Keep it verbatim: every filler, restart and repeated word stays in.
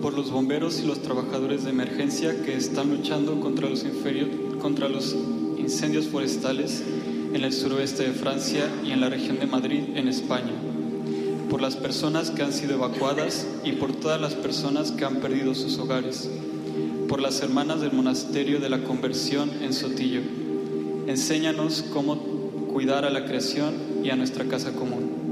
por los bomberos y los trabajadores de emergencia que están luchando contra los, inferio- contra los incendios forestales en el suroeste de Francia y en la región de Madrid, en España, por las personas que han sido evacuadas y por todas las personas que han perdido sus hogares, por las hermanas del monasterio de la Conversión en Sotillo. Enséñanos cómo cuidar a la creación y a nuestra casa común.